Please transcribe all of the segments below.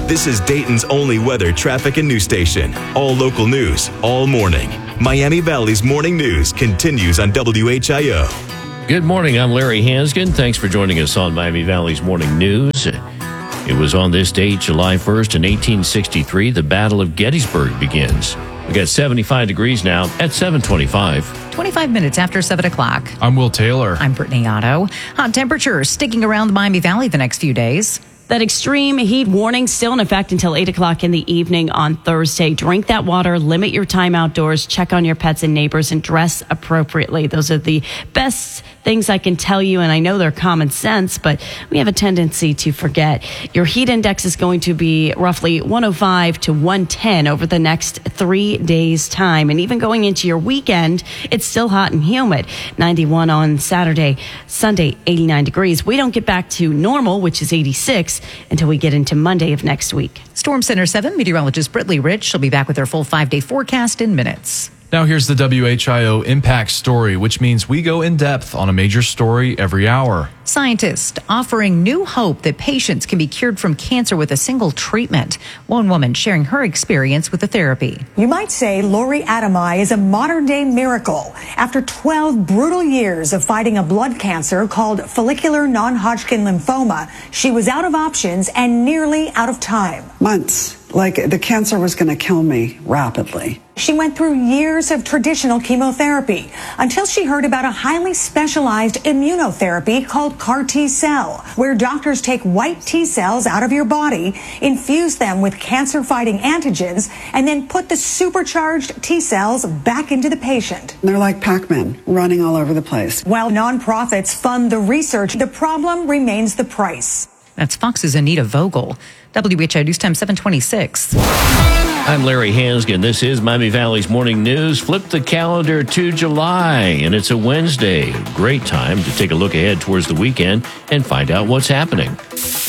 This is Dayton's only weather, traffic, and news station. All local news, all morning. Miami Valley's morning news continues on WHIO. Good morning, I'm Larry Hansgen. Thanks for joining us on Miami Valley's morning news. It was on this date, July 1st in 1863, the Battle of Gettysburg begins. We got 75 degrees now at 7:25. 25 minutes after 7 o'clock. I'm Will Taylor. I'm Brittany Otto. Hot temperatures sticking around the Miami Valley the next few days. That extreme heat warning still in effect until 8 o'clock in the evening on Thursday. Drink that water, limit your time outdoors, check on your pets and neighbors, and dress appropriately. Those are the best things I can tell you, and I know they're common sense, but we have a tendency to forget. Your heat index is going to be roughly 105 to 110 over the next 3 days' time. And even going into your weekend, it's still hot and humid. 91 on Saturday, Sunday, 89 degrees. We don't get back to normal, which is 86, until we get into Monday of next week. Storm Center 7 meteorologist Brittany Rich. She'll be back with her full 5-day forecast in minutes. Now here's the WHIO Impact Story, which means we go in depth on a major story every hour. Scientists offering new hope that patients can be cured from cancer with a single treatment. One woman sharing her experience with the therapy. You might say Lori Adamai is a modern-day miracle. After 12 brutal years of fighting a blood cancer called follicular non-Hodgkin lymphoma, she was out of options and nearly out of time. Months. Like the cancer was going to kill me rapidly. She went through years of traditional chemotherapy until she heard about a highly specialized immunotherapy called CAR T-cell, where doctors take white T-cells out of your body, infuse them with cancer-fighting antigens, and then put the supercharged T-cells back into the patient. They're like Pac-Man, running all over the place. While nonprofits fund the research, the problem remains the price. That's Fox's Anita Vogel. WHIO News Time 726. I'm Larry Hansgen. This is Miami Valley's morning news. Flip the calendar to July, and it's a Wednesday. Great time to take a look ahead towards the weekend and find out what's happening.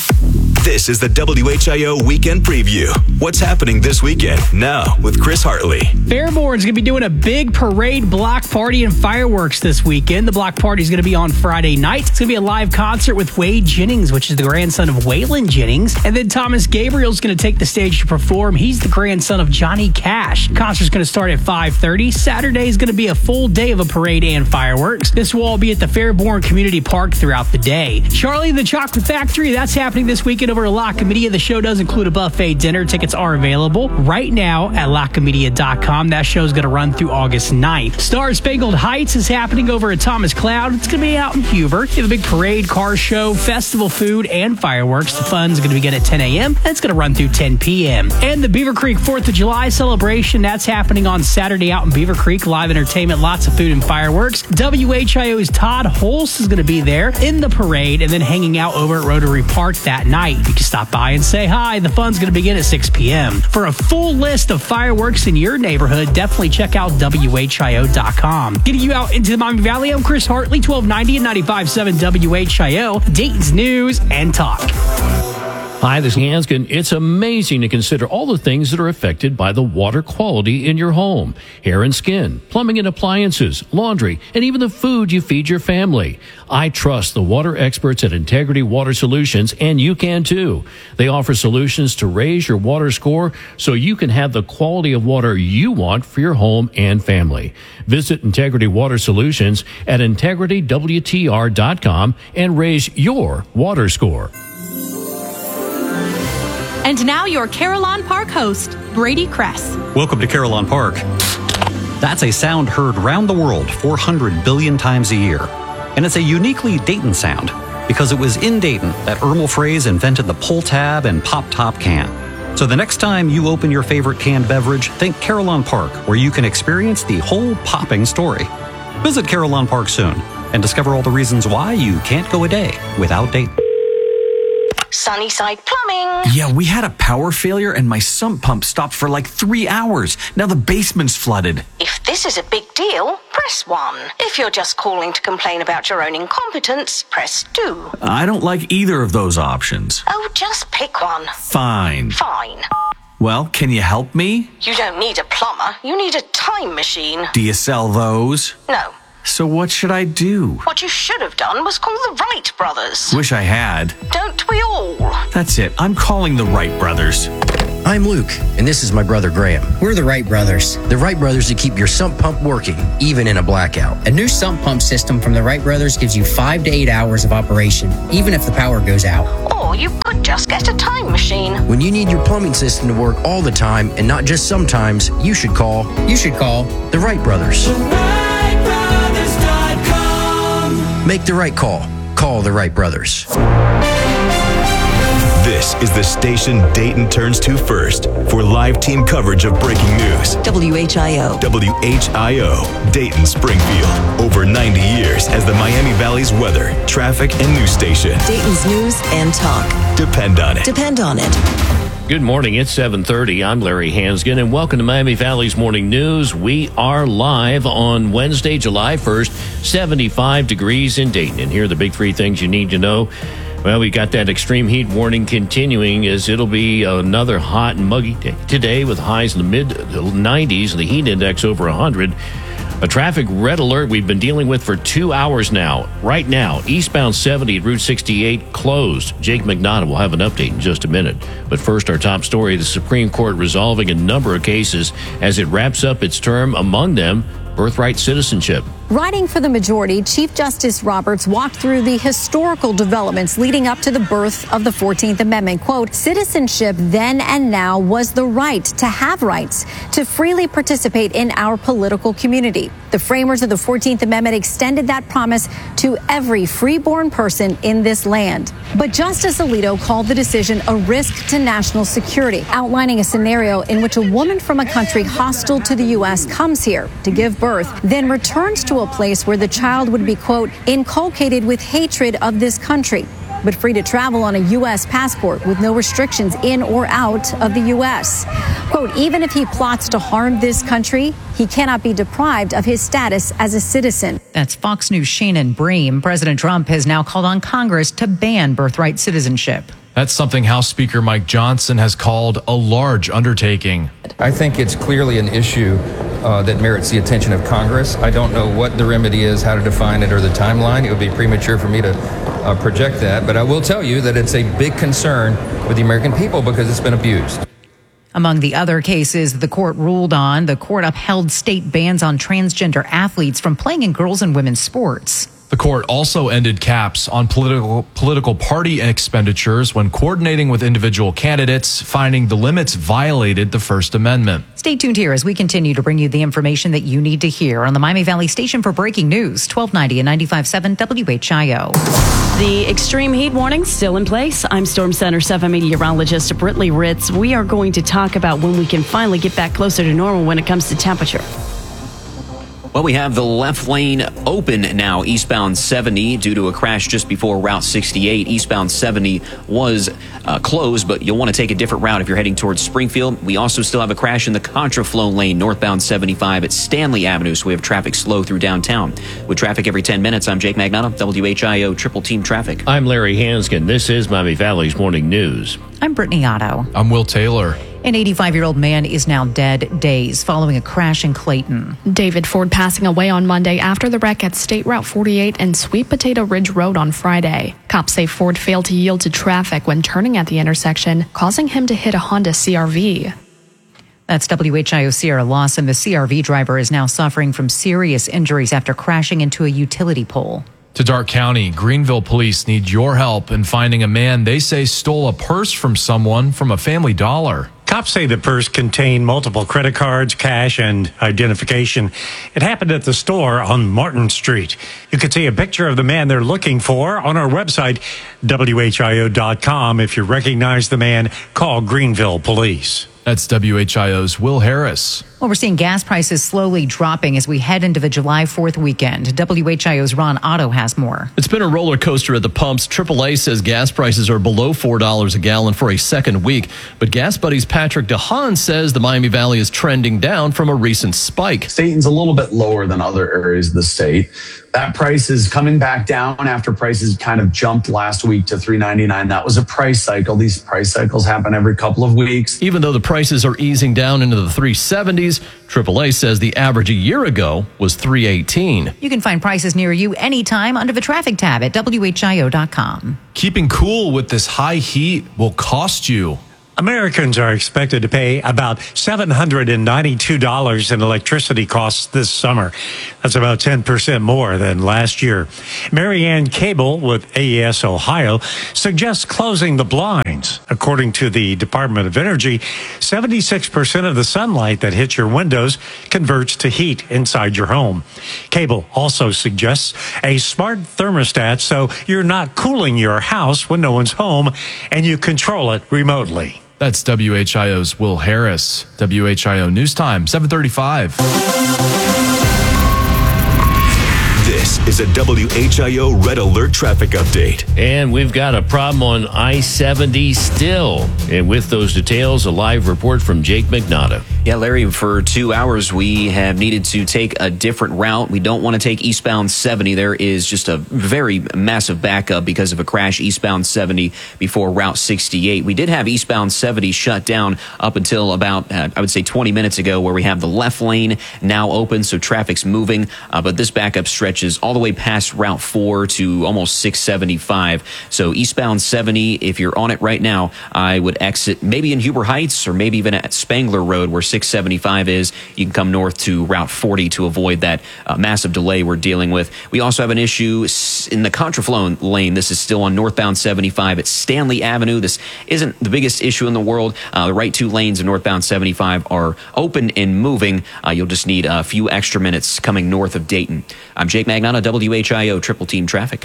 This is the WHIO Weekend Preview. What's happening this weekend? Now with Chris Hartley. Fairborn's going to be doing a big parade, block party, and fireworks this weekend. The block party is going to be on Friday night. It's going to be a live concert with Wade Jennings, which is the grandson of Waylon Jennings. And then Thomas Gabriel's going to take the stage to perform. He's the grandson of Johnny Cash. Concert's going to start at 5:30. Saturday is going to be a full day of a parade and fireworks. This will all be at the Fairborn Community Park throughout the day. Charlie and the Chocolate Factory, that's happening this weekend over at La Comedia. The show does include a buffet dinner. Tickets are available right now at lacomedia.com. That show is going to run through August 9th. Star Spangled Heights is happening over at Thomas Cloud. It's going to be out in Huber. They have a big parade, car show, festival food, and fireworks. The fun's going to begin at 10 a.m. and it's going to run through 10 p.m. And the Beaver Creek 4th of July celebration, that's happening on Saturday out in Beaver Creek. Live entertainment, lots of food and fireworks. WHIO's Todd Holst is going to be there in the parade and then hanging out over at Rotary Park that night. You can stop by and say hi. The fun's going to begin at 6 p.m. For a full list of fireworks in your neighborhood, definitely check out WHIO.com. Getting you out into the Miami Valley, I'm Chris Hartley, 1290 and 95.7 WHIO, Dayton's News and Talk. Hi, this is Hansgen. It's amazing to consider all the things that are affected by the water quality in your home. Hair and skin, plumbing and appliances, laundry, and even the food you feed your family. I trust the water experts at Integrity Water Solutions, and you can too. They offer solutions to raise your water score so you can have the quality of water you want for your home and family. Visit Integrity Water Solutions at integritywtr.com and raise your water score. And now your Carillon Park host, Brady Kress. Welcome to Carillon Park. That's a sound heard round the world 400 billion times a year. And it's a uniquely Dayton sound because it was in Dayton that Ermal Fraze invented the pull tab and pop top can. So the next time you open your favorite canned beverage, think Carillon Park, where you can experience the whole popping story. Visit Carillon Park soon and discover all the reasons why you can't go a day without Dayton. Sunnyside Plumbing. Yeah, we had a power failure and my sump pump stopped for like 3 hours. Now the basement's flooded. If this is a big deal, press 1. If you're just calling to complain about your own incompetence, press 2. I don't like either of those options. Oh, just pick one. Fine. Fine. Well, can you help me? You don't need a plumber. You need a time machine. Do you sell those? No. So what should I do? What you should have done was call the Wright brothers. Wish I had. Don't we all? That's it. I'm calling the Wright brothers. I'm Luke, and this is my brother Graham. We're the Wright brothers. The Wright brothers that keep your sump pump working, even in a blackout. A new sump pump system from the Wright brothers gives you 5 to 8 hours of operation, even if the power goes out. Or you could just get a time machine. When you need your plumbing system to work all the time, and not just sometimes, you should call the Wright brothers. TheWrightBrothers.com. Make the right call. Call the Wright brothers. This is the station Dayton turns to first for live team coverage of breaking news. WHIO. WHIO, Dayton, Springfield. Over 90 years as the Miami Valley's weather, traffic, and news station. Dayton's news and talk. Depend on it. Depend on it. Good morning. It's 7:30. I'm Larry Hansgen, and welcome to Miami Valley's Morning News. We are live on Wednesday, July 1st, 75 degrees in Dayton. And here are the big three things you need to know. Well, we got that extreme heat warning continuing as it'll be another hot and muggy day today with highs in the mid-90s and the heat index over 100. A traffic red alert we've been dealing with for 2 hours now. Right now, eastbound 70 at Route 68 closed. Jake McNaughton will have an update in just a minute. But first, our top story, the Supreme Court resolving a number of cases as it wraps up its term, among them birthright citizenship. Writing for the majority, Chief Justice Roberts walked through the historical developments leading up to the birth of the 14th Amendment. Quote, citizenship then and now was the right to have rights, to freely participate in our political community. The framers of the 14th Amendment extended that promise to every freeborn person in this land. But Justice Alito called the decision a risk to national security, outlining a scenario in which a woman from a country hostile to the U.S. comes here to give birth, then returns to a place where the child would be, quote, inculcated with hatred of this country, but free to travel on a U.S. passport with no restrictions in or out of the U.S. Quote, even if he plots to harm this country, he cannot be deprived of his status as a citizen. That's Fox News' Shannon Bream. President Trump has now called on Congress to ban birthright citizenship. That's something House Speaker Mike Johnson has called a large undertaking. I think it's clearly an issue that merits the attention of Congress. I don't know what the remedy is, how to define it, or the timeline. It would be premature for me to project that. But I will tell you that it's a big concern with the American people because it's been abused. Among the other cases the court ruled on, the court upheld state bans on transgender athletes from playing in girls' and women's sports. The court also ended caps on political party expenditures when coordinating with individual candidates, finding the limits violated the First Amendment. Stay tuned here as we continue to bring you the information that you need to hear on the Miami Valley Station for breaking news, 1290 and 95.7 WHIO. The extreme heat warning still in place. I'm Storm Center 7 meteorologist Britley Ritz. We are going to talk about when we can finally get back closer to normal when it comes to temperature. Well, we have the left lane open now, eastbound 70, due to a crash just before Route 68. Eastbound 70 was closed, but you'll want to take a different route if you're heading towards Springfield. We also still have a crash in the contraflow lane, northbound 75 at Stanley Avenue, so we have traffic slow through downtown. With traffic every 10 minutes, I'm Jake Magnotta, WHIO Triple Team Traffic. I'm Larry Hansgen. This is Miami Valley's Morning News. I'm Brittany Otto. I'm Will Taylor. An 85-year-old man is now dead days following a crash in Clayton. David Ford passing away on Monday after the wreck at State Route 48 and Sweet Potato Ridge Road on Friday. Cops say Ford failed to yield to traffic when turning at the intersection, causing him to hit a Honda CR-V. That's WHIO Sierra Lawson. The CR-V driver is now suffering from serious injuries after crashing into a utility pole. To Darke County, Greenville police need your help in finding a man they say stole a purse from someone from a Family Dollar. Cops say the purse contained multiple credit cards, cash, and identification. It happened at the store on Martin Street. You can see a picture of the man they're looking for on our website, WHIO.com. If you recognize the man, call Greenville Police. That's WHIO's Will Harris. Well, we're seeing gas prices slowly dropping as we head into the July 4th weekend. WHIO's Ron Otto has more. It's been a roller coaster at the pumps. AAA says gas prices are below $4 a gallon for a second week. But Gas Buddy's Patrick DeHaan says the Miami Valley is trending down from a recent spike. Dayton's a little bit lower than other areas of the state. That price is coming back down after prices kind of jumped last week to $3.99. That was a price cycle. These price cycles happen every couple of weeks. Even though the prices are easing down into the 370s, AAA says the average a year ago was $318. You can find prices near you anytime under the traffic tab at WHIO.com. Keeping cool with this high heat will cost you. Americans are expected to pay about $792 in electricity costs this summer. That's about 10% more than last year. Marianne Cable with AES Ohio suggests closing the blinds. According to the Department of Energy, 76% of the sunlight that hits your windows converts to heat inside your home. Cable also suggests a smart thermostat so you're not cooling your house when no one's home and you control it remotely. That's WHIO's Will Harris. WHIO News Time, 7:35. This is a WHIO Red Alert traffic update. And we've got a problem on I-70 still. And with those details, a live report from Jake McNaughton. Yeah, Larry, for 2 hours, we have needed to take a different route. We don't want to take eastbound 70. There is just a very massive backup because of a crash eastbound 70 before Route 68. We did have eastbound 70 shut down up until about, I would say 20 minutes ago, where we have the left lane now open, so traffic's moving. But this backup stretches all the way past Route 4 to almost 675. So eastbound 70, if you're on it right now, I would exit maybe in Huber Heights or maybe even at Spangler Road where 675 is. You can come north to Route 40 to avoid that massive delay we're dealing with. We also have an issue in the contraflow lane. This is still on northbound 75 at Stanley Avenue. This isn't the biggest issue in the world. The right two lanes of northbound 75 are open and moving. You'll just need a few extra minutes coming north of Dayton. I'm Jake Magnotta, WHIO Triple Team Traffic.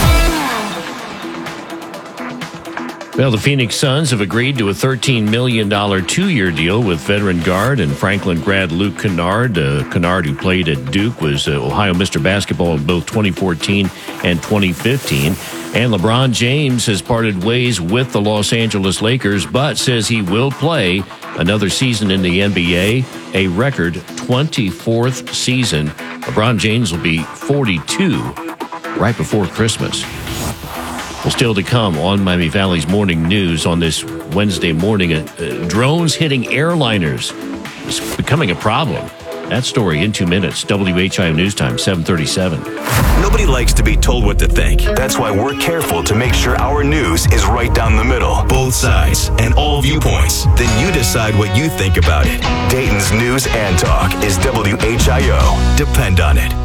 Well, the Phoenix Suns have agreed to a $13 million two-year deal with veteran guard and Franklin grad Luke Kennard. Kennard, who played at Duke, was Ohio Mr. Basketball in both 2014 and 2015. And LeBron James has parted ways with the Los Angeles Lakers, but says he will play another season in the NBA, a record 24th season. LeBron James will be 42 right before Christmas. Well, still to come on Miami Valley's Morning News on this Wednesday morning, drones hitting airliners is becoming a problem. That story in 2 minutes. WHIO News Time, 7:37. Nobody likes to be told what to think. That's why we're careful to make sure our news is right down the middle, both sides, and all viewpoints. Then you decide what you think about it. Dayton's News and Talk is WHIO. Depend on it.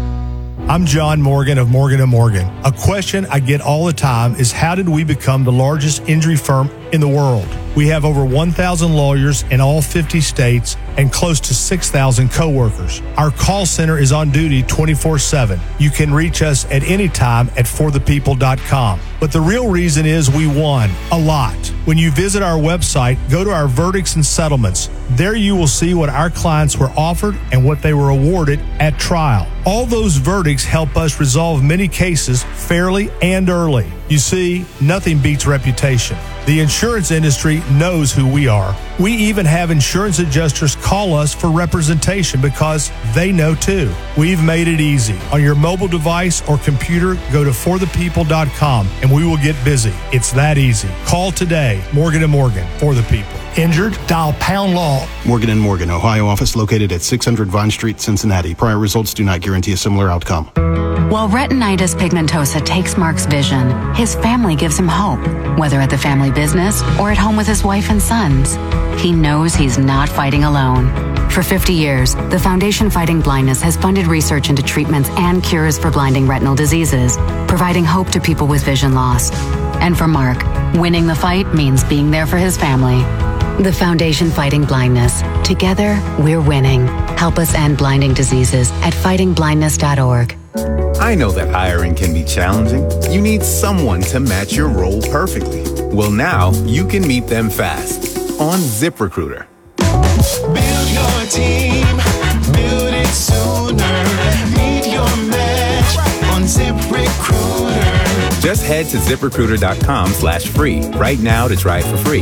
I'm John Morgan of Morgan & Morgan. A question I get all the time is, how did we become the largest injury firm in the world? We have over 1,000 lawyers in all 50 states and close to 6,000 coworkers. Our call center is on duty 24/7. You can reach us at any time at forthepeople.com. But the real reason is we won a lot. When you visit our website, go to our verdicts and settlements. There you will see what our clients were offered and what they were awarded at trial. All those verdicts help us resolve many cases fairly and early. You see, nothing beats reputation. The insurance industry knows who we are. We even have insurance adjusters call us for representation because they know too. We've made it easy. On your mobile device or computer, go to forthepeople.com and we will get busy. It's that easy. Call today. Morgan & Morgan, for the people. Injured? Dial pound law. Morgan & Morgan, Ohio office located at 600 Vine Street, Cincinnati. Prior results do not guarantee a similar outcome. While retinitis pigmentosa takes Mark's vision, his family gives him hope, whether at the family business or at home with his wife and sons. He knows he's not fighting alone. For 50 years, the Foundation Fighting Blindness has funded research into treatments and cures for blinding retinal diseases, providing hope to people with vision loss. And for Mark, winning the fight means being there for his family. The Foundation Fighting Blindness. Together, we're winning. Help us end blinding diseases at fightingblindness.org. I know that hiring can be challenging. You need someone to match your role perfectly. Well, now you can meet them fast on ZipRecruiter. Build your team, build it sooner. Meet your match on ZipRecruiter. Just head to ZipRecruiter.com/free right now to try it for free.